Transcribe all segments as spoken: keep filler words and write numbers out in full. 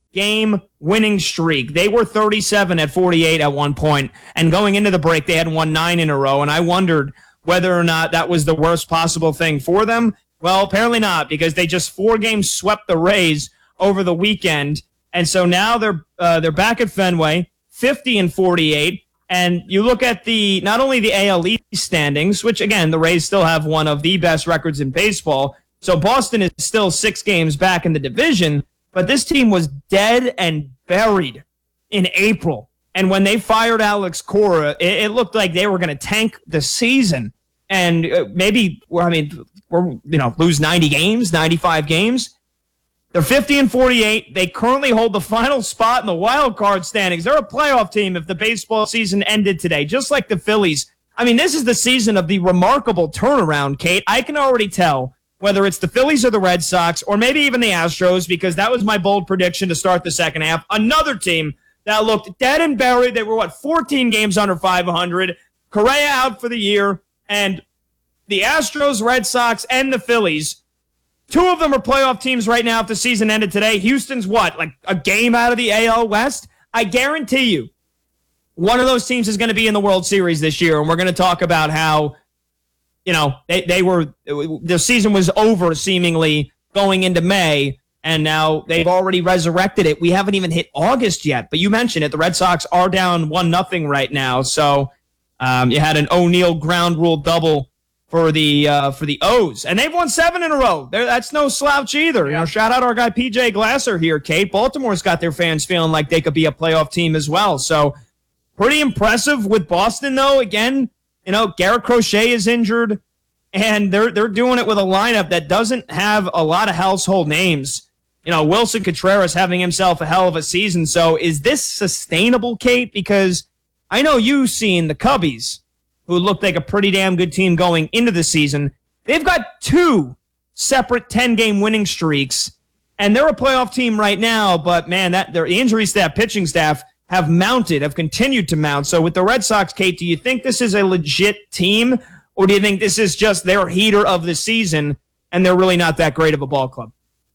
game winning streak. They were thirty-seven at forty-eight at one point, and going into the break, they had won nine in a row, and I wondered whether or not that was the worst possible thing for them. Well, apparently not, because they just four games swept the Rays over the weekend, and so now they're uh, they're back at Fenway, fifty and forty-eight, and you look at the not only the A L East standings, which again, the Rays still have one of the best records in baseball, so Boston is still six games back in the division, but this team was dead and buried in April. And when they fired Alex Cora, it, it looked like they were going to tank the season and uh, maybe, well, I mean, we're, you know, lose ninety games, ninety-five games. They're fifty and forty-eight. They currently hold the final spot in the wild card standings. They're a playoff team if the baseball season ended today, just like the Phillies. I mean, this is the season of the remarkable turnaround, Kate. I can already tell whether it's the Phillies or the Red Sox, or maybe even the Astros, because that was my bold prediction to start the second half. Another team that looked dead and buried. They were, what, fourteen games under five hundred. Correa out for the year. And the Astros, Red Sox, and the Phillies, two of them are playoff teams right now if the season ended today. Houston's what, like a game out of the A L West? I guarantee you one of those teams is going to be in the World Series this year, and we're going to talk about how, you know, they, they were, the season was over seemingly going into May, and now they've already resurrected it. We haven't even hit August yet, but you mentioned it. The Red Sox are down one nothing right now, so um, you had an O'Neill ground rule double for the uh, for the O's, and they've won seven in a row. They're, that's no slouch either. You know, shout out our guy P J Glasser here, Kate. Baltimore's got their fans feeling like they could be a playoff team as well. So pretty impressive with Boston, though. Again, you know, Garrett Crochet is injured, and they're they're doing it with a lineup that doesn't have a lot of household names. You know, Wilson Contreras having himself a hell of a season. So is this sustainable, Kate? Because I know you've seen the Cubbies, who looked like a pretty damn good team going into the season. They've got two separate ten-game winning streaks, and they're a playoff team right now, but, man, that their injuries to that pitching staff have mounted, have continued to mount. So with the Red Sox, Kate, do you think this is a legit team, or do you think this is just their heater of the season, and they're really not that great of a ball club?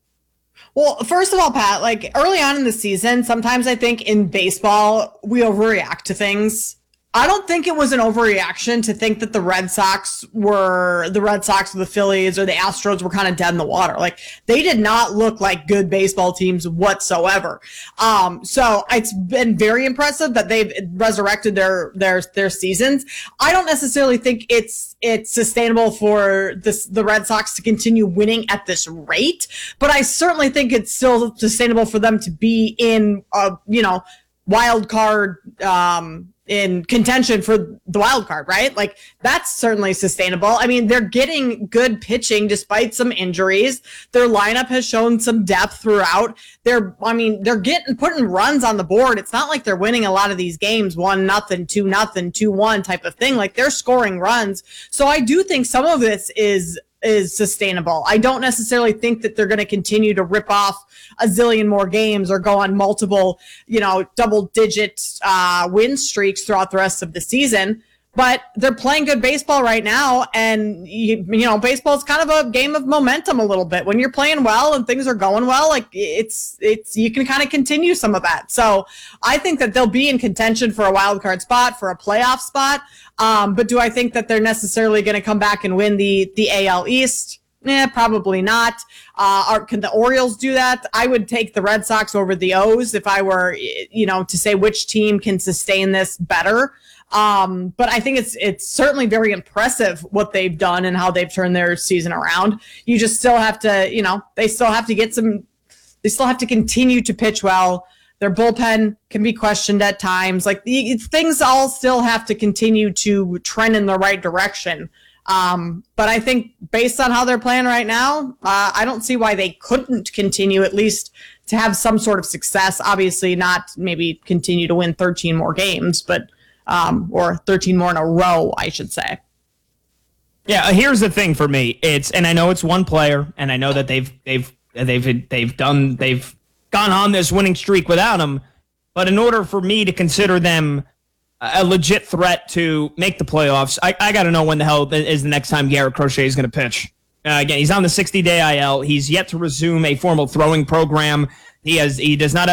Well, first of all, Pat, like early on in the season, sometimes I think in baseball, we overreact to things. I don't think it was an overreaction to think that the Red Sox were the Red Sox or the Phillies or the Astros were kind of dead in the water. Like they did not look like good baseball teams whatsoever. Um, so it's been very impressive that they've resurrected their their their seasons. I don't necessarily think it's it's sustainable for this the Red Sox to continue winning at this rate, but I certainly think it's still sustainable for them to be in a you know wild card. Um, in contention for the wild card, right? Like that's certainly sustainable. I mean, they're getting good pitching despite some injuries. Their lineup has shown some depth throughout. They're, I mean, they're getting, putting runs on the board. It's not like they're winning a lot of these games, one nothing, two nothing, two one type of thing. Like they're scoring runs. So I do think some of this is, is sustainable. I don't necessarily think that they're going to continue to rip off a zillion more games or go on multiple, you know, double digit uh, win streaks throughout the rest of the season. But they're playing good baseball right now. And, you, you know, baseball is kind of a game of momentum a little bit. When you're playing well and things are going well, like it's, it's, you can kind of continue some of that. So I think that they'll be in contention for a wild card spot, for a playoff spot. Um, but do I think that they're necessarily going to come back and win the, the A L East? Eh, probably not. Uh, are, can the Orioles do that? I would take the Red Sox over the O's if I were, you know, to say which team can sustain this better. Um, but I think it's it's certainly very impressive what they've done and how they've turned their season around. You just still have to, you know, they still have to get some, they still have to continue to pitch well. Their bullpen can be questioned at times. Like the, things all still have to continue to trend in the right direction. Um, but I think based on how they're playing right now, uh, I don't see why they couldn't continue at least to have some sort of success. Obviously not maybe continue to win thirteen more games, but Um, or thirteen more in a row, I should say. Yeah, here's the thing for me. It's and I know it's one player, and I know that they've they've they've they've done they've gone on this winning streak without him. But in order for me to consider them a legit threat to make the playoffs, I, I got to know when the hell is the next time Garrett Crochet is going to pitch. Uh, again, he's on the sixty-day I L. He's yet to resume a formal throwing program. He has he does not have